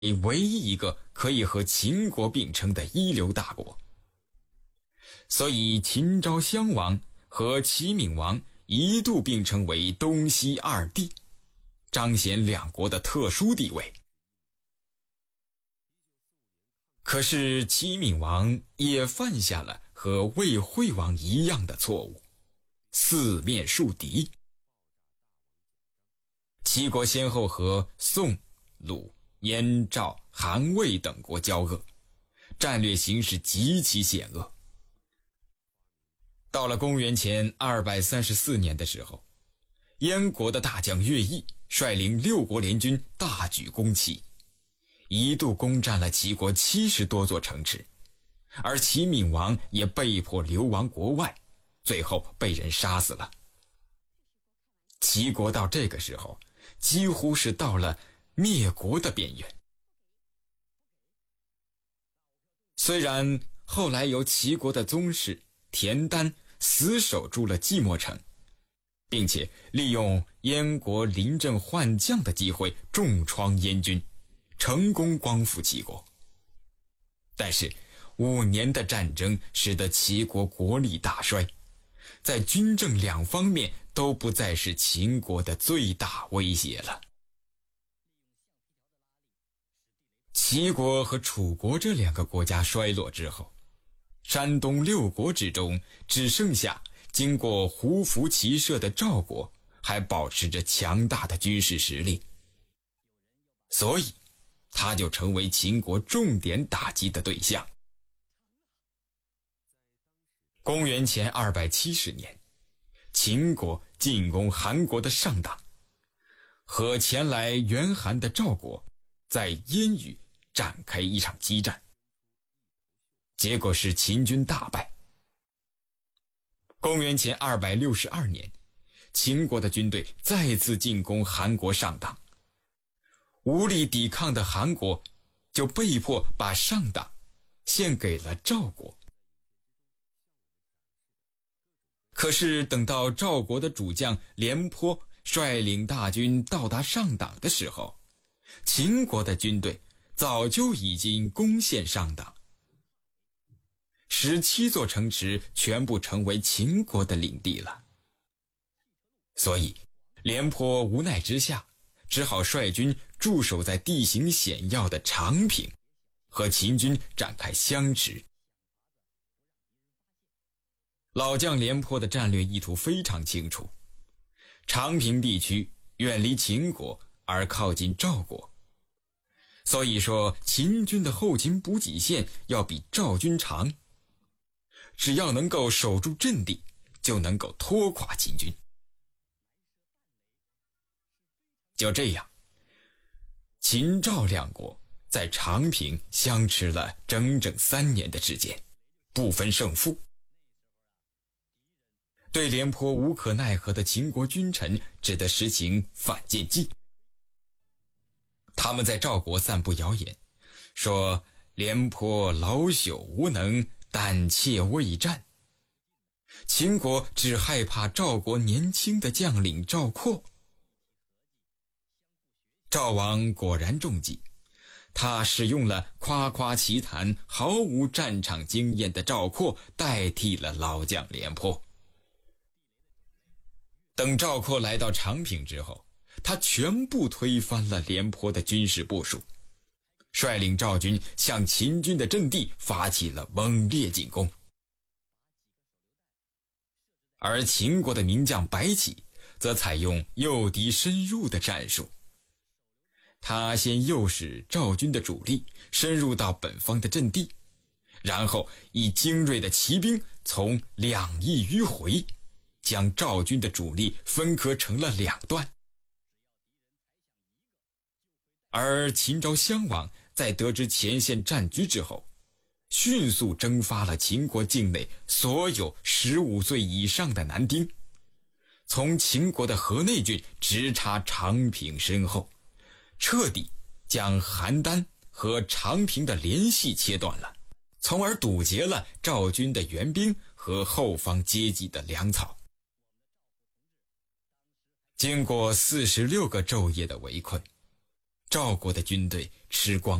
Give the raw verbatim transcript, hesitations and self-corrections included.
唯一一个可以和秦国并称的一流大国。所以秦昭襄王和齐闵王一度并称为东西二帝，彰显两国的特殊地位。可是齐闵王也犯下了和魏惠王一样的错误，四面树敌。齐国先后和宋、鲁、燕、赵、韩、魏等国交恶，战略形势极其险恶。到了公元前二百三十四年的时候，燕国的大将乐毅率领六国联军大举攻齐，一度攻占了齐国七十多座城池，而齐闵王也被迫流亡国外，最后被人杀死了。齐国到这个时候几乎是到了灭国的边缘。虽然后来由齐国的宗室田丹死守住了寂寞城，并且利用燕国临阵换将的机会重创燕军，成功光复齐国。但是五年的战争使得齐国国力大衰，在军政两方面都不再是秦国的最大威胁了。齐国和楚国这两个国家衰落之后，山东六国之中只剩下经过胡服骑射的赵国还保持着强大的军事实力，所以他就成为秦国重点打击的对象。公元前二百七十年，秦国进攻韩国的上党，和前来援韩的赵国在燕羽展开一场激战，结果是秦军大败。公元前二百六十二年，秦国的军队再次进攻韩国上党，无力抵抗的韩国就被迫把上党献给了赵国。可是等到赵国的主将廉颇率领大军到达上党的时候，秦国的军队早就已经攻陷上党，十七座城池全部成为秦国的领地了。所以廉颇无奈之下，只好率军驻守在地形险要的长平，和秦军展开相持。老将廉颇的战略意图非常清楚，长平地区远离秦国而靠近赵国，所以说秦军的后勤补给线要比赵军长，只要能够守住阵地，就能够拖垮秦军。就这样，秦赵两国在长平相持了整整三年的时间，不分胜负。对廉颇无可奈何的秦国君臣只得实行反间计。他们在赵国散布谣言，说廉颇老朽无能，胆怯未战。秦国只害怕赵国年轻的将领赵括。赵王果然中计，他使用了夸夸其谈、毫无战场经验的赵括代替了老将廉颇。等赵括来到长平之后，他全部推翻了廉颇的军事部署，率领赵军向秦军的阵地发起了猛烈进攻。而秦国的名将白起则采用诱敌深入的战术，他先诱使赵军的主力深入到本方的阵地，然后以精锐的骑兵从两翼迂回，将赵军的主力分割成了两段。而秦昭襄王在得知前线战局之后，迅速征发了秦国境内所有十五岁以上的男丁，从秦国的河内郡直插长平身后，彻底将邯郸和长平的联系切断了，从而堵截了赵军的援兵和后方接济的粮草。经过四十六个昼夜的围困， 赵国的军队吃光。